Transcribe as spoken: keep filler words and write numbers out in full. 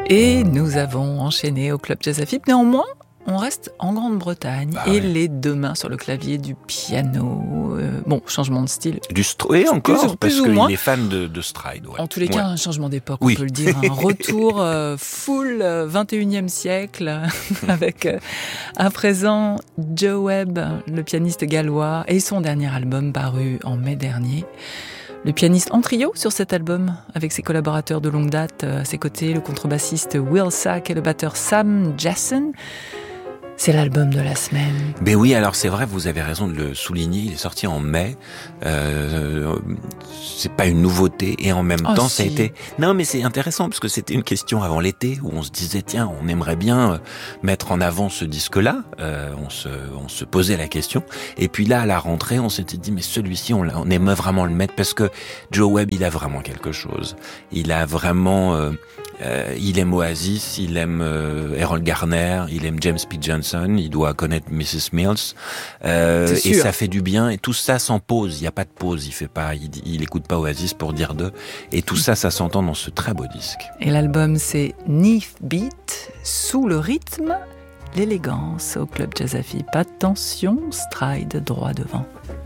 Et nous avons enchaîné au Club Jazz A F I P. Néanmoins, on reste en Grande-Bretagne ah et ouais. les deux mains sur le clavier du piano. Euh, bon, changement de style. Du stride encore, plus, parce plus qu'il est fan de, de stride. Ouais. En tous les cas, ouais. un changement d'époque, oui. on peut le dire. Un retour euh, full euh, vingt et unième siècle, avec euh, à présent Joe Webb, le pianiste gallois, et son dernier album paru en mai dernier. Le pianiste en trio sur cet album, avec ses collaborateurs de longue date à ses côtés, le contrebassiste Will Sack et le batteur Sam Jassen. C'est l'album de la semaine. Ben oui, alors c'est vrai, vous avez raison de le souligner, il est sorti en mai. Euh, c'est pas une nouveauté et en même oh temps si. ça a été... Non mais c'est intéressant parce que c'était une question avant l'été où on se disait tiens, on aimerait bien mettre en avant ce disque-là. Euh, on se on se posait la question. Et puis là, à la rentrée, on s'était dit mais celui-ci, on, on aimerait vraiment le mettre parce que Joe Webb, il a vraiment quelque chose. Il a vraiment... Euh, Euh, il aime Oasis, il aime euh, Errol Garner, il aime James P. Johnson, il doit connaître missus Mills, euh, et ça fait du bien. Et tout ça sans pause, il y a pas de pause, il fait pas, il, il écoute pas Oasis pour dire deux. Et tout ça, ça s'entend dans ce très beau disque. Et l'album, c'est Neath Beat, sous le rythme, l'élégance au Club Jazz A F I P. Attention, stride droit devant.